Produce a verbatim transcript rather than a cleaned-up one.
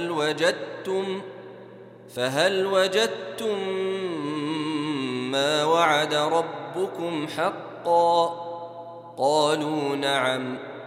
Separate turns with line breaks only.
وجدتم فهل وجدتم ما وعد ربكم حقا؟ قالوا نعم.